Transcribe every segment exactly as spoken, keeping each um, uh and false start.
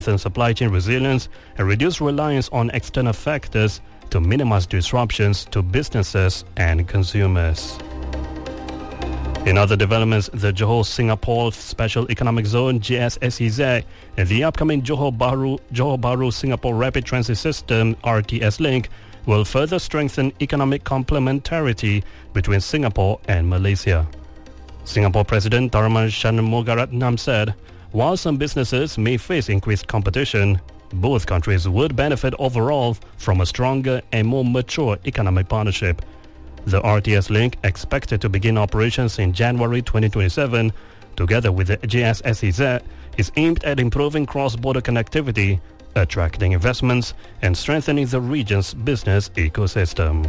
strengthen supply chain resilience and reduce reliance on external factors to minimize disruptions to businesses and consumers. In other developments, the Johor Singapore Special Economic Zone J S S E Z and the upcoming Johor Bahru, Johor Bahru Singapore Rapid Transit System R T S link will further strengthen economic complementarity between Singapore and Malaysia. Singapore President Tharman Shanmugaratnam said, while some businesses may face increased competition, both countries would benefit overall from a stronger and more mature economic partnership. The R T S link, expected to begin operations in January twenty twenty-seven, together with the J S S E Z, is aimed at improving cross-border connectivity, attracting investments, and strengthening the region's business ecosystem.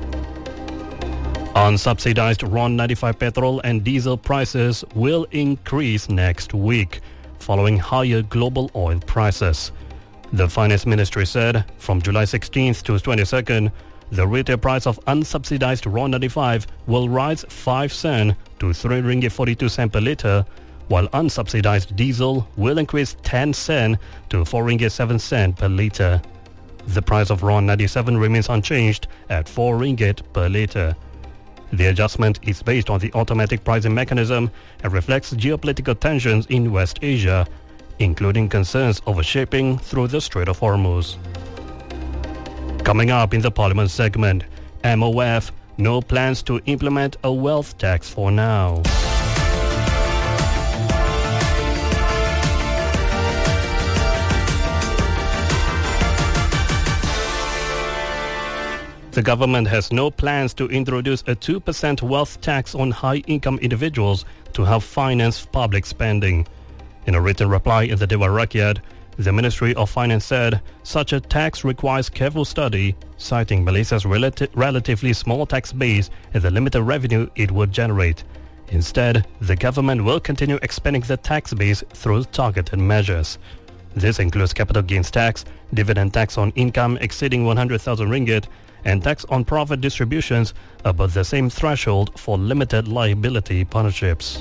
Unsubsidized R O N ninety-five petrol and diesel prices will increase next week, following higher global oil prices. The Finance Ministry said from July sixteenth to twenty-second, the retail price of unsubsidized R O N ninety-five will rise five cents to three ringgit forty-two cents per litre, while unsubsidized diesel will increase ten cents to four ringgit seven cents per litre. The price of R O N ninety-seven remains unchanged at four ringgit per litre. The adjustment is based on the automatic pricing mechanism and reflects geopolitical tensions in West Asia, including concerns over shipping through the Strait of Hormuz. Coming up in the Parliament segment, M O F, no plans to implement a wealth tax for now. The government has no plans to introduce a two percent wealth tax on high-income individuals to help finance public spending. In a written reply in the Dewan Rakyat, the Ministry of Finance said such a tax requires careful study, citing Malaysia's relati- relatively small tax base and the limited revenue it would generate. Instead, the government will continue expanding the tax base through targeted measures. This includes capital gains tax, dividend tax on income exceeding one hundred thousand ringgit, and tax on profit distributions above the same threshold for limited liability partnerships.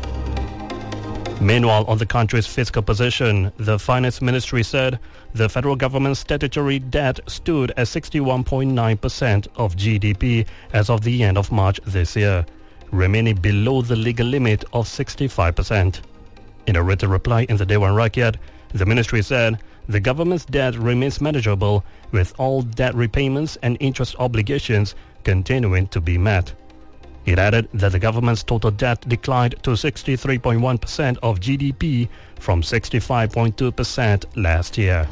Meanwhile, on the country's fiscal position, the Finance Ministry said the federal government's statutory debt stood at sixty-one point nine percent of G D P as of the end of March this year, remaining below the legal limit of sixty-five percent. In a written reply in the Dewan Rakyat, the ministry said the government's debt remains manageable, with all debt repayments and interest obligations continuing to be met. It added that the government's total debt declined to sixty-three point one percent of G D P from sixty-five point two percent last year.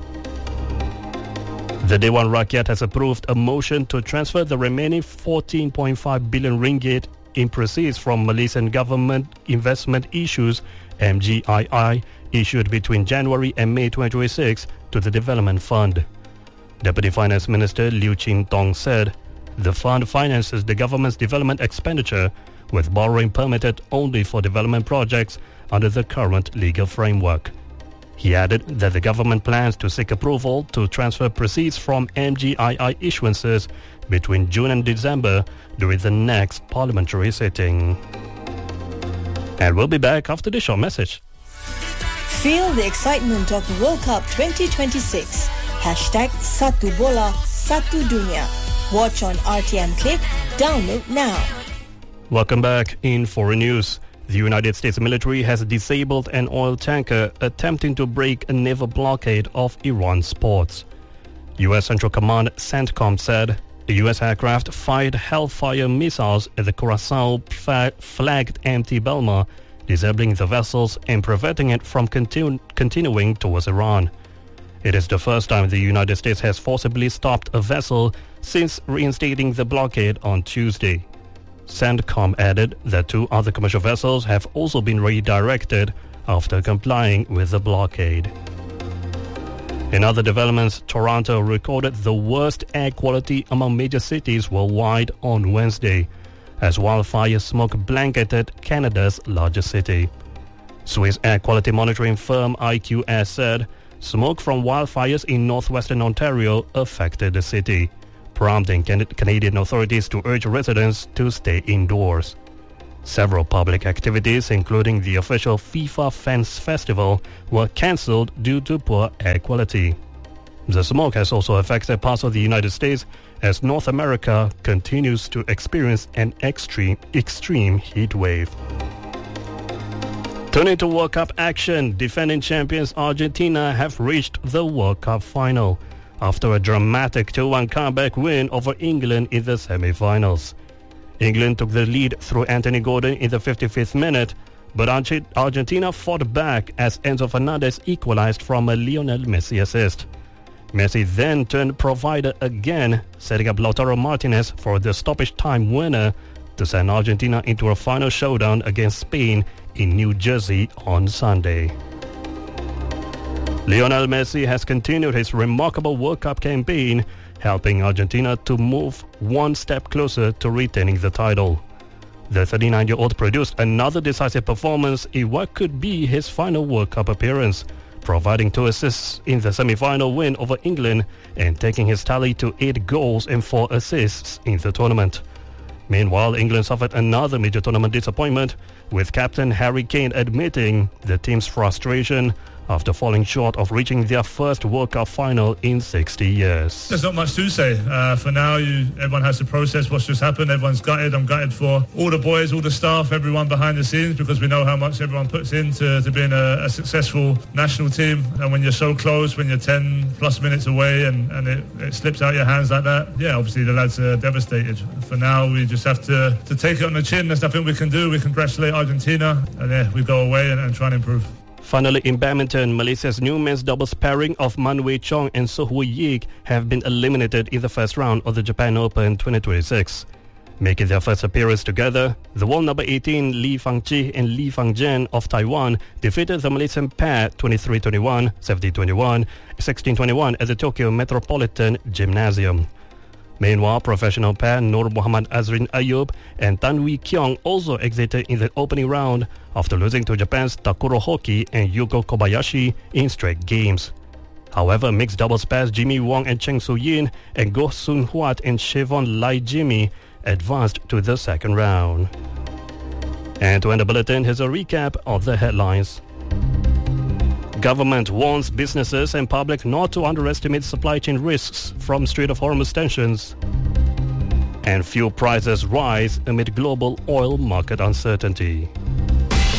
The Dewan Rakyat has approved a motion to transfer the remaining fourteen point five billion ringgit in proceeds from Malaysian government investment issues M G I I issued between January and May twenty twenty-six to the Development Fund. Deputy Finance Minister Liu Chin Tong said the fund finances the government's development expenditure, with borrowing permitted only for development projects under the current legal framework. He added that the government plans to seek approval to transfer proceeds from M G I I issuances between June and December during the next parliamentary sitting. And we'll be back after this short message. Feel the excitement of the World Cup twenty twenty-six. Hashtag Satu Bola, Satu Dunia. Watch on R T M Click. Download now. Welcome back. In foreign news, the United States military has disabled an oil tanker attempting to break a naval blockade of Iran's ports. U S Central Command CENTCOM said the U S aircraft fired Hellfire missiles at the Curacao-flagged M T Belmar, disabling the vessels and preventing it from continu- continuing towards Iran. It is the first time the United States has forcibly stopped a vessel since reinstating the blockade on Tuesday. CENTCOM added that two other commercial vessels have also been redirected after complying with the blockade. In other developments, Toronto recorded the worst air quality among major cities worldwide on Wednesday, as wildfire smoke blanketed Canada's largest city. Swiss air quality monitoring firm I Q S said smoke from wildfires in northwestern Ontario affected the city, prompting Can- Canadian authorities to urge residents to stay indoors. Several public activities, including the official FIFA Fans Festival, were cancelled due to poor air quality. The smoke has also affected parts of the United States as North America continues to experience an extreme, extreme heat wave. Turning to World Cup action, defending champions Argentina have reached the World Cup final after a dramatic two one comeback win over England in the semi-finals. England took the lead through Anthony Gordon in the fifty-fifth minute, but Argentina fought back as Enzo Fernandez equalized from a Lionel Messi assist. Messi then turned provider again, setting up Lautaro Martinez for the stoppage time winner to send Argentina into a final showdown against Spain in New Jersey on Sunday. Lionel Messi has continued his remarkable World Cup campaign, helping Argentina to move one step closer to retaining the title. The thirty-nine-year-old produced another decisive performance in what could be his final World Cup appearance, providing two assists in the semi-final win over England and taking his tally to eight goals and four assists in the tournament. Meanwhile, England suffered another major tournament disappointment, with captain Harry Kane admitting the team's frustration after falling short of reaching their first World Cup final in sixty years. There's not much to say. Uh, for now, you, everyone has to process what's just happened. Everyone's gutted. I'm gutted for all the boys, all the staff, everyone behind the scenes, because we know how much everyone puts into to being a, a successful national team. And when you're so close, when you're ten plus minutes away and, and it, it slips out your hands like that, yeah, obviously the lads are devastated. For now, we just have to, to take it on the chin. There's nothing we can do. We congratulate Argentina, and yeah, we go away and, and try and improve. Finally, in badminton, Malaysia's new men's doubles pairing of Man Wei Chong and Soh Hui Yik have been eliminated in the first round of the Japan Open twenty twenty-six. Making their first appearance together, the world number eighteen Li Fangqi and Li Fangzhen of Taiwan defeated the Malaysian pair twenty-three twenty-one, seventeen twenty-one, sixteen twenty-one at the Tokyo Metropolitan Gymnasium. Meanwhile, professional pair Nur Muhammad Azrin Ayub and Tan Wee Kiong also exited in the opening round after losing to Japan's Takuro Hoki and Yuko Kobayashi in straight games. However, mixed doubles pairs Jimmy Wong and Cheng Su-yin and Goh Soon Huat and Siobhan Lai Jimmy advanced to the second round. And to end the bulletin, here's a recap of the headlines. Government warns businesses and public not to underestimate supply chain risks from Strait of Hormuz tensions. And fuel prices rise amid global oil market uncertainty.